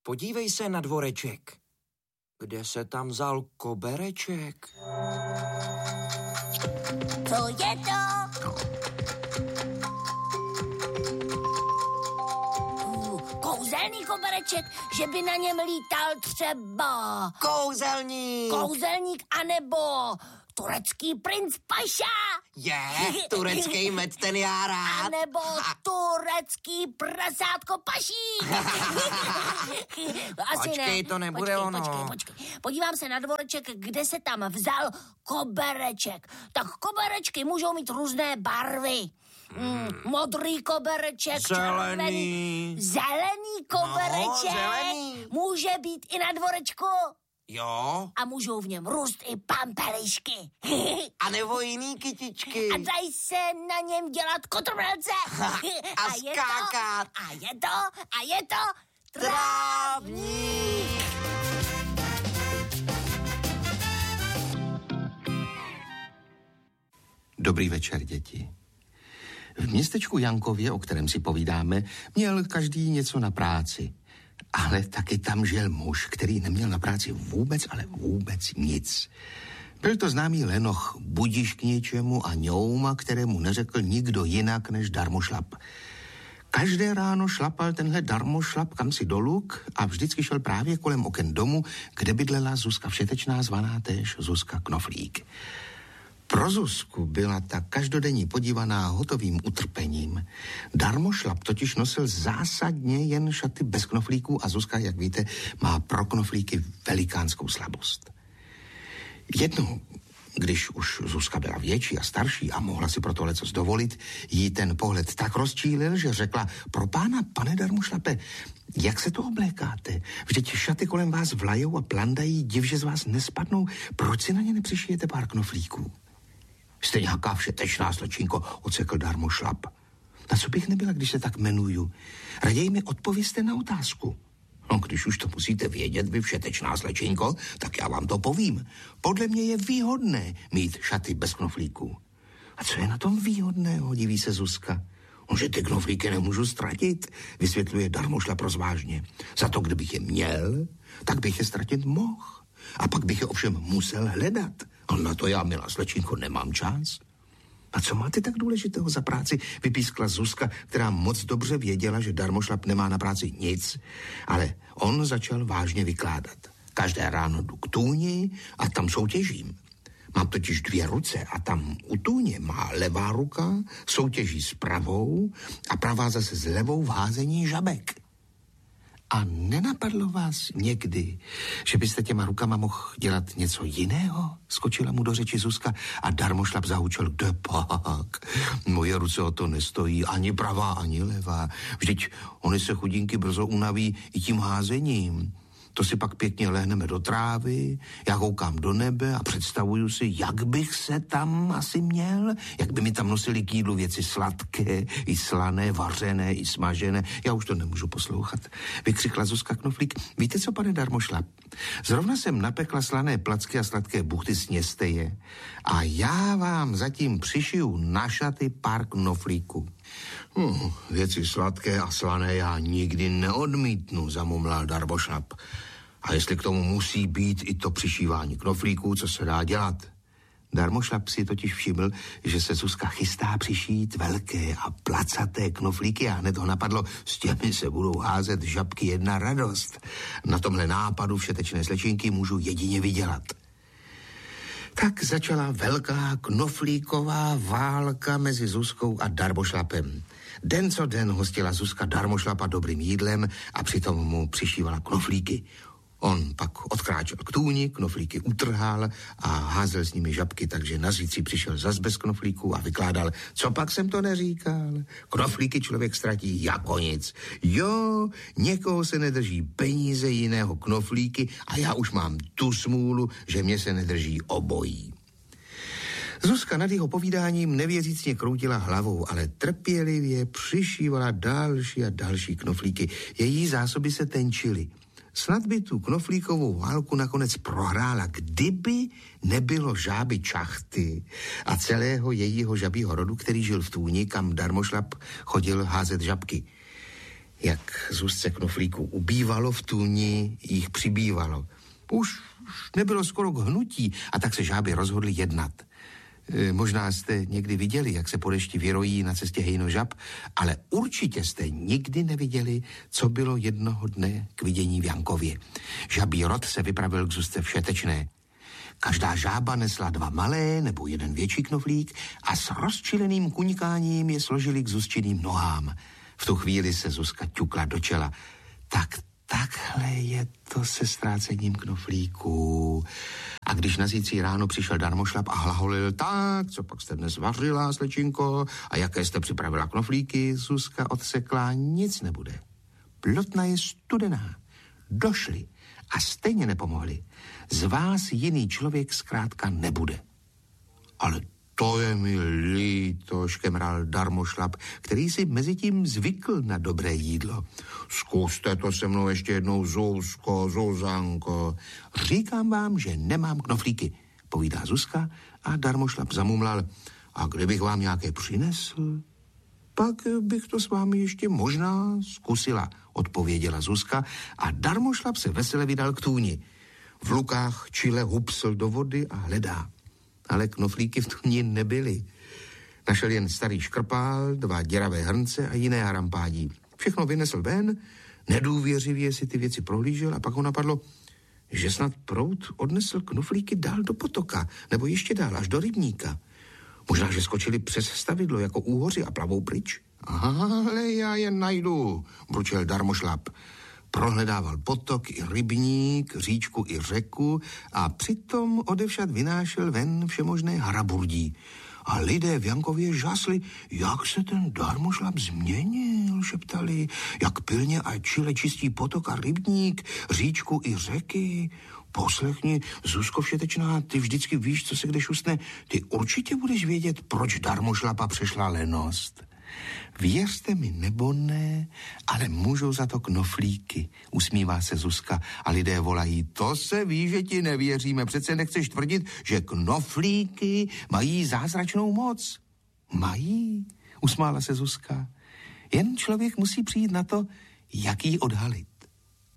podívej se na dvoreček. Kde se tam vzal kobereček? Co je to? Kouzelný kobereček, že by na něm lítal třeba... Kouzelník! Kouzelník anebo turecký princ Paša. Je, turecký med, ten já rád. A nebo turecký prasátko Pašík. Asi počkej, ne. To nebude ono. Počkej. Podívám se na dvoreček, kde se tam vzal kobereček. Tak koberečky můžou mít různé barvy. Modrý kobereček, červený. Zelený kobereček. No, zelený. Může být i na dvorečku. Jo. A můžou v něm růst i pampelišky. A nebo jiný kytičky. A dají se na něm dělat kotrmelce. A skákat. A je to trávník. Dobrý večer, děti. V městečku Jankově, o kterém si povídáme, měl každý něco na práci. Ale taky tam žil muž, který neměl na práci vůbec, ale vůbec nic. Byl to známý lenoch, budiš k něčemu a ňouma, kterému neřekl nikdo jinak než darmošlap. Každé ráno šlapal tenhle darmošlap kamsi do luk a vždycky šel právě kolem oken domu, kde bydlela Zuzka Všetečná, zvaná též Zuzka Knoflík. Pro Zuzku byla ta každodenní podívaná hotovým utrpením. Darmošlap totiž nosil zásadně jen šaty bez knoflíků a Zuzka, jak víte, má pro knoflíky velikánskou slabost. Jednou, když už Zuzka byla větší a starší a mohla si proto lecos dovolit, jí ten pohled tak rozčílil, že řekla: pro pána, pane Darmošlape, jak se to oblékáte? Vždyť šaty kolem vás vlajou a plandají, div, že z vás nespadnou. Proč si na ně nepřišijete pár knoflíků? Jste nějaká všetečná, slečinko, odsekl Darmošlap. Na co bych nebyla, když se tak jmenuju? Raději mi odpovězte na otázku. No, když už to musíte vědět, vy všetečná, slečinko, tak já vám to povím. Podle mě je výhodné mít šaty bez knoflíků. A co je na tom výhodného, diví se Zuzka. Že ty knoflíky nemůžu ztratit, vysvětluje Darmošlap rozvážně. Za to, kdybych je měl, tak bych je ztratit mohl. A pak bych je ovšem musel hledat. Ale na to já, milá slečinko, nemám čas. A co máte tak důležitého za práci, vypískla Zuzka, která moc dobře věděla, že Darmošlap nemá na práci nic. Ale on začal vážně vykládat. Každé ráno jdu k tůni a tam soutěžím. Mám totiž 2 ruce a tam u tůně má levá ruka, soutěží s pravou a pravá zase s levou v házení žabek. A nenapadlo vás někdy, že byste těma rukama mohl dělat něco jiného? Skočila mu do řeči Zuzka a Darmošlap zahučel: kde pak? Moje ruce o to nestojí, ani pravá, ani levá. Vždyť oni se chudinky brzo unaví i tím házením. To si pak pěkně lehneme do trávy, já koukám do nebe a představuju si, jak bych se tam asi měl, jak by mi tam nosili k jídlu věci sladké, i slané, vařené, i smažené. Já už to nemůžu poslouchat. Vykřikla Zuzka Knoflík: víte co, pane Darmošlap? Zrovna jsem napekla slané placky a sladké buchty, sněste je. A já vám zatím přišiju na šaty pár knoflíků. Věci sladké a slané já nikdy neodmítnu, zamumlal Darmošlap. A jestli k tomu musí být i to přišívání knoflíků, co se dá dělat? Darmošlap si totiž všiml, že se Zuzka chystá přišít velké a placaté knoflíky a hned ho napadlo: s těmi se budou házet žabky jedna radost. Na tomhle nápadu všetečné slečinky můžu jedině vydělat. Tak začala velká knoflíková válka mezi Zuzkou a Darmošlapem. Den co den hostila Zuzka Darmošlapa dobrým jídlem a přitom mu přišívala knoflíky. On pak odkráčel k tůni, knoflíky utrhal a házel s nimi žabky, takže na říci přišel zas bez knoflíků a vykládal: co pak jsem to neříkal? Knoflíky člověk ztratí jako nic. Jo, někoho se nedrží peníze, jiného knoflíky a já už mám tu smůlu, že mě se nedrží obojí. Zuzka nad jeho povídáním nevěřícně kroutila hlavou, ale trpělivě přišívala další a další knoflíky. Její zásoby se tenčily. Snad by tu knoflíkovou válku nakonec prohrála, kdyby nebylo žáby Čachty a celého jejího žabího rodu, který žil v tůni, kam Darmošlap chodil házet žabky. Jak Zuzce knoflíků ubývalo, v tůni jich přibývalo. Už nebylo skoro k hnutí a tak se žáby rozhodly jednat. Možná jste někdy viděli, jak se po dešti vyrojí na cestě hejno žab, ale určitě jste nikdy neviděli, co bylo jednoho dne k vidění v Jankově. Žabí rod se vypravil k Zuzce v Šetečné. Každá žába nesla 2 malé nebo 1 větší knoflík a s rozčileným kuňkáním je složili k Zuzčiným nohám. V tu chvíli se Zuzka ťukla do čela. Takhle je to se ztrácením knoflíků. A když na zítří ráno přišel Darmošlap a hlaholil, tak, co pak jste dnes vařila, slečinko, a jaké jste připravila knoflíky, Zuzka odsekla, nic nebude. Plotna je studená. Došli a stejně nepomohli. Z vás jiný člověk zkrátka nebude. Ale to je mi líto, škemral Darmošlap, který si mezitím zvykl na dobré jídlo. Zkuste to se mnou ještě jednou, Zuzko, Zuzanko. Říkám vám, že nemám knoflíky, povídá Zuzka a Darmošlap zamumlal. A kdybych vám nějaké přinesl, pak bych to s vámi ještě možná zkusila, odpověděla Zuzka a Darmošlap se vesele vydal k tůni. V lukách čile hupsl do vody a hledá. Ale knoflíky v tůni nebyly. Našel jen starý škrpál, 2 děravé hrnce a jiné harampádí. Všechno vynesl ven, nedůvěřivě si ty věci prohlížel a pak ho napadlo, že snad proud odnesl knoflíky dál do potoka, nebo ještě dál až do rybníka. Možná, že skočili přes stavidlo jako úhoři a plavou pryč. Ale já je najdu, bručel Darmošlap. Prohledával potok i rybník, říčku i řeku a přitom odevšad vynášel ven všemožné haraburdí. A lidé v Jankově žasli, jak se ten Darmošlap změnil, šeptali, jak pilně a čile čistí potok a rybník, říčku i řeky. Poslechni, Zuzko Všetečná, ty vždycky víš, co se kde šustne. Ty určitě budeš vědět, proč Darmošlapa přešla lenost. Věřte mi nebo ne, ale můžou za to knoflíky, usmívá se Zuzka a lidé volají, to se ví, že ti nevěříme, přece nechceš tvrdit, že knoflíky mají zázračnou moc. Mají, usmála se Zuzka. Jen člověk musí přijít na to, jak ji odhalit.